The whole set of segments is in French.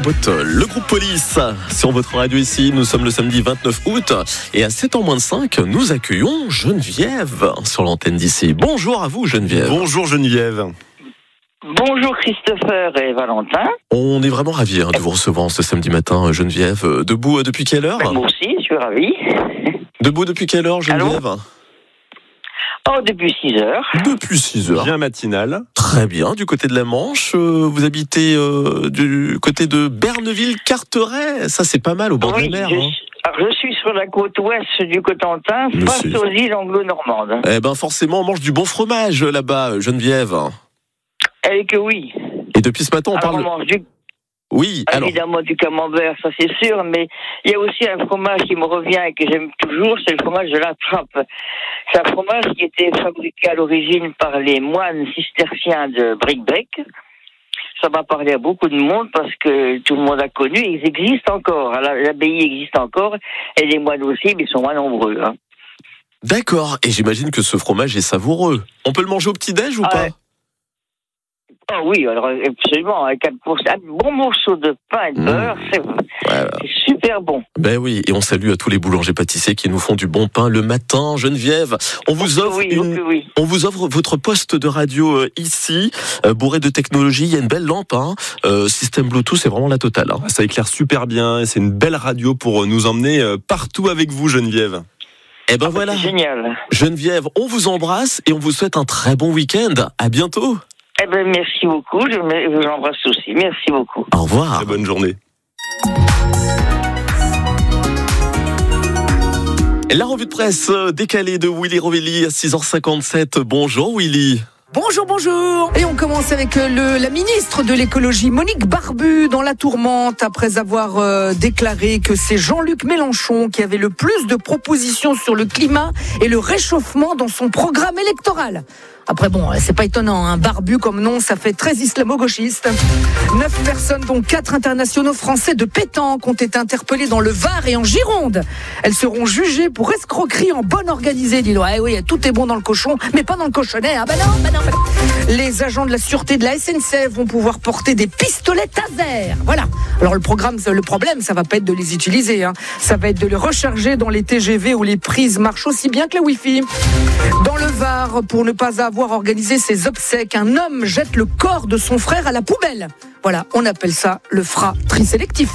Barbotte, le groupe Police sur votre radio ici. Nous sommes le samedi 29 août et à 7h moins de 5, nous accueillons Geneviève sur l'antenne d'ici. Bonjour à vous Geneviève. Bonjour Geneviève. Bonjour Christopher et Valentin. On est vraiment ravis de vous recevoir ce samedi matin Geneviève. Debout depuis quelle heure? Moi aussi, je suis ravi. Debout depuis quelle heure Geneviève? Depuis 6h. Depuis 6h. Bien matinal. Très bien, du côté de la Manche. Vous habitez du côté de Berneville-Carteret. Ça, c'est pas mal au bord de la mer. Je suis sur la côte ouest du Cotentin, face aux îles anglo-normandes. Eh ben, forcément, on mange du bon fromage là-bas, Geneviève. Eh que oui. Et depuis ce matin, on parle... On mange du... Oui, alors... Évidemment du camembert, ça c'est sûr, mais il y a aussi un fromage qui me revient et que j'aime toujours, c'est le fromage de la Trappe. C'est un fromage qui était fabriqué à l'origine par les moines cisterciens de Bricbec. Ça m'a parlé à beaucoup de monde parce que tout le monde a connu, et ils existent encore. L'abbaye existe encore, et les moines aussi, mais ils sont moins nombreux. Hein. D'accord, et j'imagine que ce fromage est savoureux. On peut le manger au petit-déj ou pas? Ah oui, alors absolument, avec un bon morceau de pain et de beurre, c'est super bon. Ben oui, et on salue à tous les boulangers pâtissiers qui nous font du bon pain le matin. Geneviève, on vous offre votre poste de radio ici, bourré de technologie. Il y a une belle lampe, système Bluetooth, c'est vraiment la totale. Ça éclaire super bien, et c'est une belle radio pour nous emmener partout avec vous, Geneviève. Eh ben voilà, génial. Geneviève, on vous embrasse et on vous souhaite un très bon week-end. À bientôt. Eh ben, merci beaucoup, je vous embrasse aussi. Merci beaucoup. Au revoir. Très bonne journée. La revue de presse décalée de Willy Rovelli à 6h57. Bonjour Willy. Bonjour. Et on commence avec la ministre de l'écologie, Monique Barbu, dans la tourmente, après avoir déclaré que c'est Jean-Luc Mélenchon qui avait le plus de propositions sur le climat et le réchauffement dans son programme électoral. Après bon, c'est pas étonnant, Barbu comme nom, ça fait très islamo-gauchiste. 9 personnes, dont 4 internationaux français de pétanque, ont été interpellées dans le Var et en Gironde. Elles seront jugées pour escroquerie en bonne organisée. Dis-donc, oui, tout est bon dans le cochon, mais pas dans le cochonnet. Non. Les agents de la sûreté de la SNCF vont pouvoir porter des pistolets taser. Voilà. Alors le problème, ça va pas être de les utiliser. Ça va être de les recharger dans les TGV où les prises marchent aussi bien que le Wi-Fi. Dans le Var, pour ne pas avoir organisé ses obsèques, un homme jette le corps de son frère à la poubelle. Voilà, on appelle ça le fratri sélectif.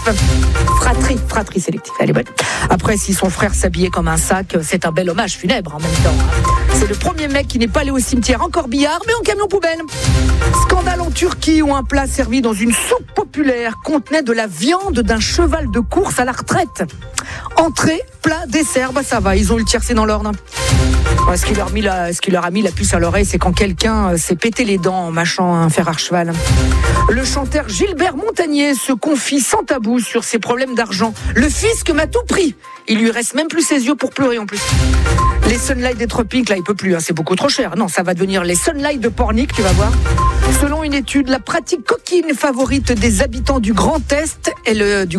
Fratri sélectif, elle est bonne. Après, si son frère s'habillait comme un sac, c'est un bel hommage funèbre en même temps. C'est le premier mec qui n'est pas allé au cimetière en corbillard, mais en camion poubelle. Scandale en Turquie où un plat servi dans une soupe populaire contenait de la viande d'un cheval de course à la retraite. Entrée, plat, dessert, ça va, ils ont eu le tiercé dans l'ordre. Ce qui leur a mis la puce à l'oreille, c'est quand quelqu'un s'est pété les dents en mâchant un fer à cheval. Le chanteur Gilbert Montagnier se confie sans tabou sur ses problèmes d'argent. Le fisc m'a tout pris. Il lui reste même plus ses yeux pour pleurer en plus. Les Sunlight des tropiques, là, il peut plus, c'est beaucoup trop cher. Non, ça va devenir les Sunlight de Pornic, tu vas voir. Selon une étude, la pratique coquine favorite des habitants du Grand Est est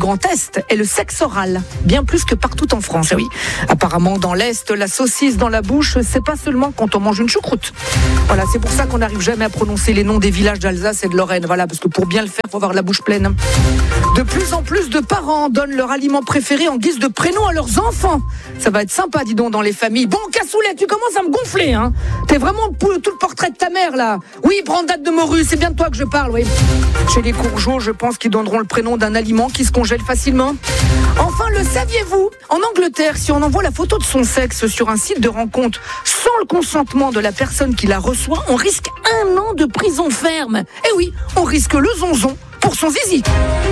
le sexe oral, bien plus que partout en France. Oui. Apparemment, dans l'Est, la saucisse dans la bouche, c'est pas seulement quand on mange une choucroute. Voilà, c'est pour ça qu'on n'arrive jamais à prononcer les noms des villages d'Alsace et de Lorraine. Voilà, parce que pour bien le faire, il faut avoir la bouche pleine. De plus en plus de parents donnent leur aliment préféré en guise de prénom à leurs enfants. Ça va être sympa, dis donc, dans les familles. Bon, Cassoulet, tu commences à me gonfler, T'es vraiment tout le portrait de ta mère, là. Oui, Brandade de morue, c'est bien de toi que je parle, oui. Chez les Courgeaux, je pense qu'ils donneront le prénom d'un aliment qui se congèle facilement. Enfin, le saviez-vous? En Angleterre, si on envoie la photo de son sexe sur un site de rencontre sans le consentement de la personne qui la reçoit, on risque 1 an de prison ferme. Eh oui, on risque le zonzon pour son zizi.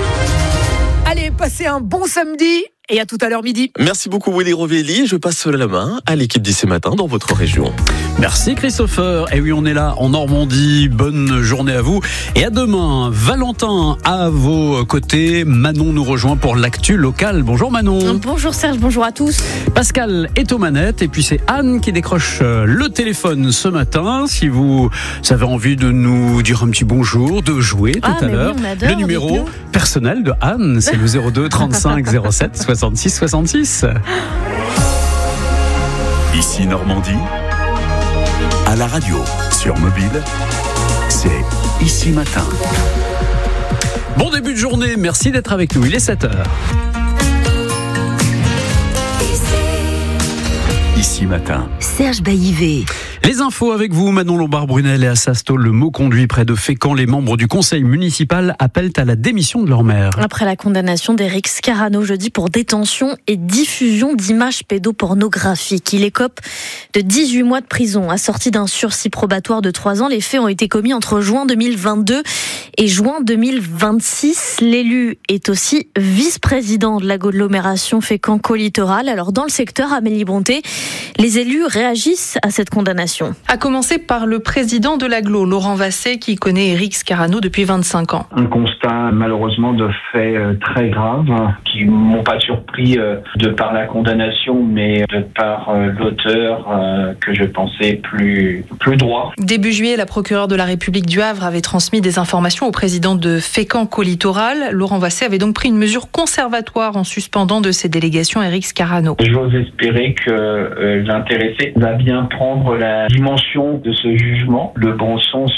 Allez, passez un bon samedi et à tout à l'heure midi. Merci beaucoup Willy Rovelli. Je passe la main à l'équipe d'ici matin dans votre région. Merci Christopher. Et oui, on est là en Normandie. Bonne journée à vous. Et à demain. Valentin à vos côtés. Manon nous rejoint pour l'actu locale. Bonjour Manon. Bonjour Serge, bonjour à tous. Pascal est aux manettes. Et puis c'est Anne qui décroche le téléphone ce matin. Si vous avez envie de nous dire un petit bonjour, de jouer tout à l'heure. Oui, le numéro personnel de Anne, c'est le 02 35 07 66 66. Ici Normandie, à la radio, sur mobile, c'est Ici Matin. Bon début de journée, merci d'être avec nous, il est 7h. Ici Matin. Serge Baillivet. Les infos avec vous, Manon Lombard-Brunel et à Sasto, le mot conduit près de Fécamp. Les membres du conseil municipal appellent à la démission de leur maire. Après la condamnation d'Éric Scarano jeudi pour détention et diffusion d'images pédopornographiques. Il écope de 18 mois de prison, assorti d'un sursis probatoire de 3 ans. Les faits ont été commis entre juin 2022 et juin 2026. L'élu est aussi vice-président de l'agglomération Fécamp-Littoral. Alors dans le secteur, Amélie Bonté, les élus réagissent à cette condamnation. À commencer par le président de l'agglo, Laurent Vassé, qui connaît Éric Scarano depuis 25 ans. Un constat malheureusement de faits très graves qui ne m'ont pas surpris de par la condamnation, mais de par l'auteur que je pensais plus droit. Début juillet, la procureure de la République du Havre avait transmis des informations au président de Fécamp-Littoral. Laurent Vassé avait donc pris une mesure conservatoire en suspendant de ses délégations Éric Scarano. J'ose espérer que l'intéressé va bien prendre la dimension de ce jugement. Le bon sens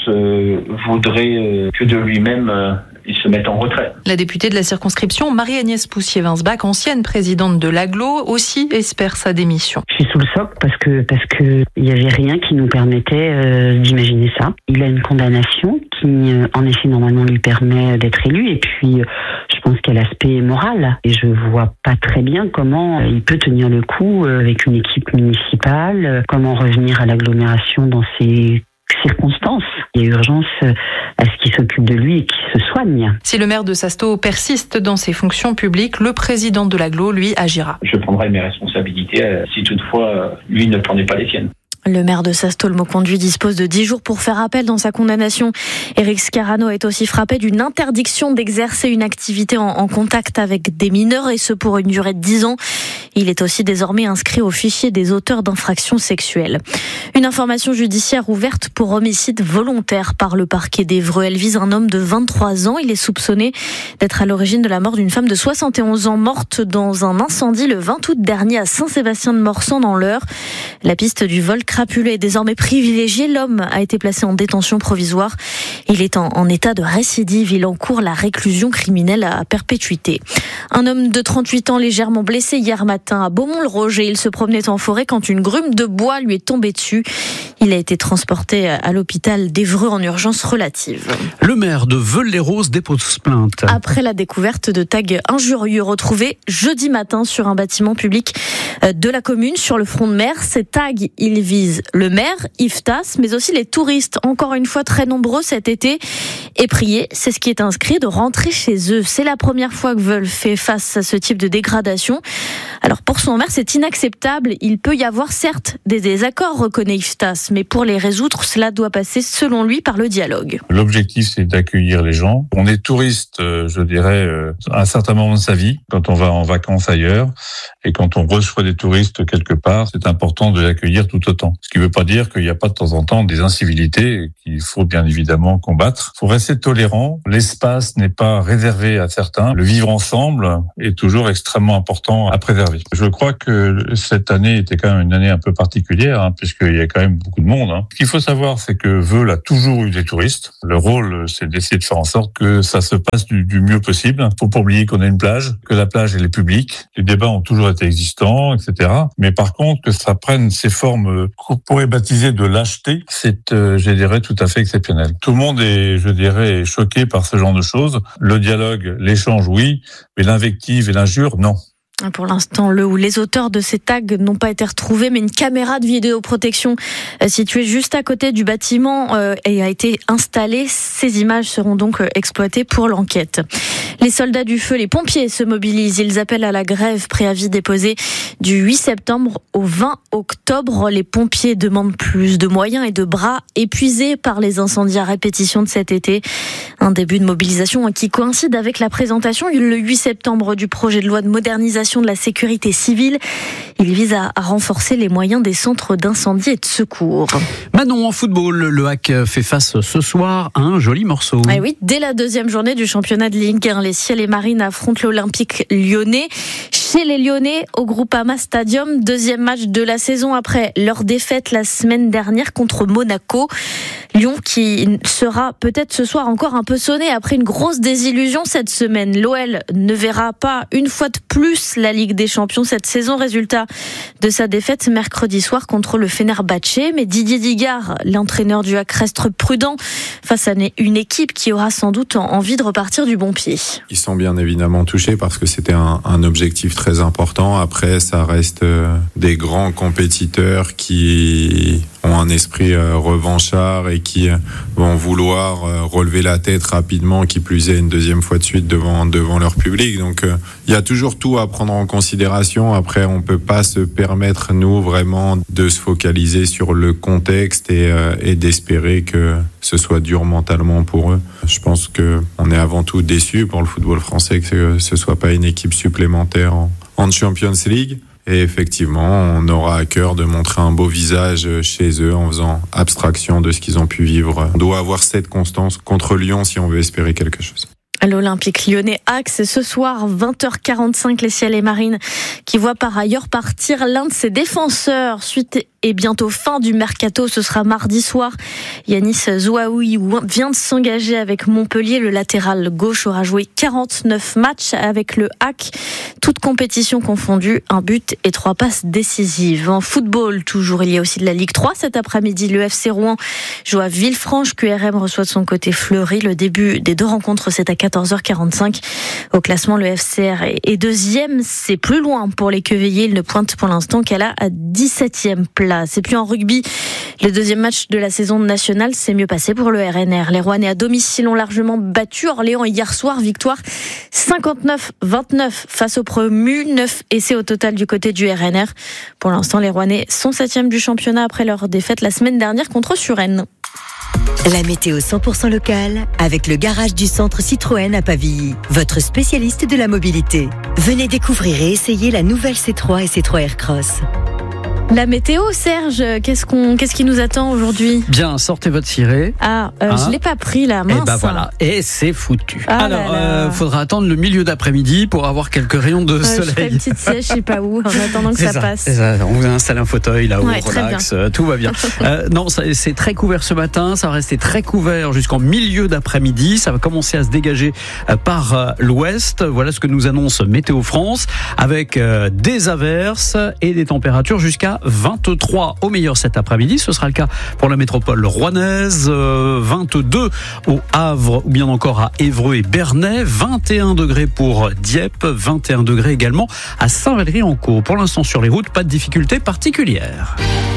voudrait que de lui-même il se mette en retrait. La députée de la circonscription, Marie-Agnès Poussier-Winsbach, ancienne présidente de l'agglo, aussi espère sa démission. Je suis sous le choc parce que il y avait rien qui nous permettait d'imaginer ça. Il a une condamnation qui, en effet, normalement lui permet d'être élu. Et puis, je pense qu'il y a l'aspect moral. Et je vois pas très bien comment il peut tenir le coup avec une équipe municipale, comment revenir à l'agglomération dans ces circonstances. Il y a urgence à ce qu'il s'occupe de lui et qu'il se soigne. Si le maire de Sasto persiste dans ses fonctions publiques, le président de l'agglo, lui, agira. Je prendrai mes responsabilités si toutefois lui ne prenait pas les siennes. Le maire de Sasto, le mot conduit, dispose de 10 jours pour faire appel dans sa condamnation. Éric Scarano est aussi frappé d'une interdiction d'exercer une activité en contact avec des mineurs, et ce pour une durée de 10 ans. Il est aussi désormais inscrit au fichier des auteurs d'infractions sexuelles. Une information judiciaire ouverte pour homicide volontaire par le parquet d'Évreux. Elle vise un homme de 23 ans. Il est soupçonné d'être à l'origine de la mort d'une femme de 71 ans morte dans un incendie le 20 août dernier à Saint-Sébastien-de-Morsan dans l'Eure. La piste du vol crapulé est désormais privilégiée. L'homme a été placé en détention provisoire. Il est en état de récidive. Il encourt la réclusion criminelle à perpétuité. Un homme de 38 ans légèrement blessé hier matin à Beaumont-le-Roger. Il se promenait en forêt quand une grume de bois lui est tombée dessus. Il a été transporté à l'hôpital d'Évreux en urgence relative. Le maire de Veules-les-Roses dépose plainte. Après la découverte de tags injurieux retrouvés jeudi matin sur un bâtiment public de la commune sur le front de mer. Ces tags, ils visent le maire, Yves Tasse, mais aussi les touristes, encore une fois très nombreux cet été. Et prier, c'est ce qui est inscrit, de rentrer chez eux. C'est la première fois que Veules fait face à ce type de dégradation. Alors pour son maire, c'est inacceptable. Il peut y avoir certes des désaccords, reconnaît Yves Tasse, mais pour les résoudre, cela doit passer selon lui par le dialogue. L'objectif, c'est d'accueillir les gens. On est touriste, je dirais, à un certain moment de sa vie, quand on va en vacances ailleurs, et quand on reçoit des touristes quelque part, c'est important de les accueillir tout autant. Ce qui ne veut pas dire qu'il n'y a pas de temps en temps des incivilités qu'il faut bien évidemment combattre. Il faut rester tolérant. L'espace n'est pas réservé à certains. Le vivre ensemble est toujours extrêmement important à préserver. Je crois que cette année était quand même une année un peu particulière, puisqu'il y a quand même beaucoup de monde. Ce qu'il faut savoir, c'est que Veules a toujours eu des touristes. Le rôle, c'est d'essayer de faire en sorte que ça se passe du mieux possible. Il ne faut pas oublier qu'on a une plage, que la plage, elle est publique. Les débats ont toujours été existants, etc. Mais par contre, que ça prenne ces formes qu'on pourrait baptiser de lâcheté, c'est, je dirais, tout à fait exceptionnel. Tout le monde est, je dirais, choqué par ce genre de choses. Le dialogue, l'échange, oui, mais l'invective et l'injure, non. Pour l'instant, le ou les auteurs de ces tags n'ont pas été retrouvés, mais une caméra de vidéoprotection située juste à côté du bâtiment a été installée. Ces images seront donc exploitées pour l'enquête. Les soldats du feu, les pompiers se mobilisent. Ils appellent à la grève, préavis déposé du 8 septembre au 20 octobre. Les pompiers demandent plus de moyens et de bras, épuisés par les incendies à répétition de cet été. Un début de mobilisation qui coïncide avec la présentation le 8 septembre du projet de loi de modernisation de la sécurité civile. Il vise à renforcer les moyens des centres d'incendie et de secours. Manon, en football, le HAC fait face ce soir à un joli morceau. Ah oui, dès la deuxième journée du championnat de Ligue 1, les Ciels et Marines affrontent l'Olympique lyonnais. Chez les Lyonnais, au Groupama Stadium, deuxième match de la saison après leur défaite la semaine dernière contre Monaco. Lyon qui sera peut-être ce soir encore un peu sonné après une grosse désillusion cette semaine. L'OL ne verra pas une fois de plus la Ligue des Champions cette saison, résultat de sa défaite mercredi soir contre le Fenerbahçe. Mais Didier Digard, l'entraîneur du HAC, reste prudent face à une équipe qui aura sans doute envie de repartir du bon pied. Ils sont bien évidemment touchés parce que c'était un objectif très important. Après, ça reste des grands compétiteurs qui ont un esprit revanchard et qui vont vouloir relever la tête rapidement, qui plus est une deuxième fois de suite devant leur public. Donc il y a toujours tout à prendre en considération. Après, on peut pas se permettre, nous, vraiment de se focaliser sur le contexte et d'espérer que ce soit dur mentalement pour eux. Je pense qu'on est avant tout déçus pour le football français que ce soit pas une équipe supplémentaire en Champions League. Et effectivement, on aura à cœur de montrer un beau visage chez eux en faisant abstraction de ce qu'ils ont pu vivre. On doit avoir cette constance contre Lyon si on veut espérer quelque chose. À l'Olympique Lyonnais Axe, ce soir 20h45, les Ciels et Marines qui voient par ailleurs partir l'un de ses défenseurs. Suite et bientôt fin du mercato, ce sera mardi soir. Yanis Zouaoui vient de s'engager avec Montpellier. Le latéral gauche aura joué 49 matchs avec le HAC, toutes compétitions confondues, 1 but et 3 passes décisives. En football, toujours, il y a aussi de la Ligue 3 cet après-midi. Le FC Rouen joue à Villefranche, QRM reçoit de son côté Fleury. Le début des deux rencontres, c'est à 14h45. Au classement, le FCR est deuxième. C'est plus loin pour les Queveillers. Il ne pointe pour l'instant qu'à la 17e place. C'est plus en rugby. Le deuxième match de la saison nationale s'est mieux passé pour le RNR. Les Rouennais à domicile ont largement battu Orléans hier soir. Victoire 59-29 face au promu. 9 essais au total du côté du RNR. Pour l'instant, les Rouennais sont 7e du championnat après leur défaite la semaine dernière contre Suresnes. La météo 100% locale avec le garage du centre Citroën à Pavilly, votre spécialiste de la mobilité. Venez découvrir et essayer la nouvelle C3 et C3 Aircross. La météo, Serge, qu'est-ce qui nous attend aujourd'hui ? Bien, sortez votre ciré. Je l'ai pas pris là, mince. Et ben voilà, et c'est foutu. Alors, faudra attendre le milieu d'après-midi pour avoir quelques rayons de soleil. Je fais une petite sieste, je sais pas où, en attendant que ça passe. C'est ça. On vous installe un fauteuil là-haut, ouais, relax, tout va bien. Non, c'est très couvert ce matin, ça va rester très couvert jusqu'en milieu d'après-midi. Ça va commencer à se dégager par l'ouest. Voilà ce que nous annonce Météo France, avec des averses et des températures jusqu'à 23 au meilleur cet après-midi. Ce sera le cas pour la métropole rouennaise, 22 au Havre ou bien encore à Évreux et Bernay, 21 degrés pour Dieppe, 21 degrés également à Saint-Valery-en-Caux. Pour l'instant sur les routes, pas de difficultés particulières.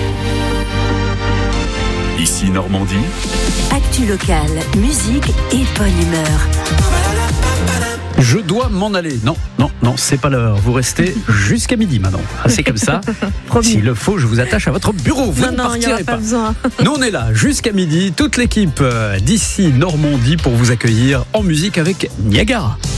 Ici Normandie. Actu locale, musique et bonne humeur. Je dois m'en aller. Non, c'est pas l'heure. Vous restez jusqu'à midi maintenant. C'est comme ça. S'il le faut, je vous attache à votre bureau. Vous ne partirez pas. Nous, on est là jusqu'à midi. Toute l'équipe d'ici Normandie pour vous accueillir en musique avec Niagara.